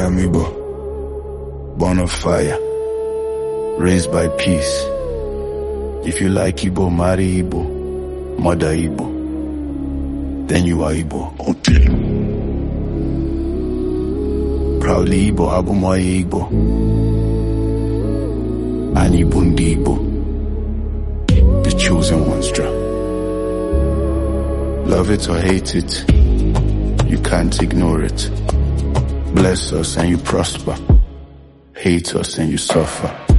am Igbo, born of fire, raised by peace. If you like Igbo, marry Igbo, mother Igbo, then you are Igbo. Okay. Proudly Igbo, Abumoye Igbo, and Ibundi Igbo, the chosen ones, draw. Love it or hate it, you can't ignore it. Bless us and you prosper, hate us and you suffer.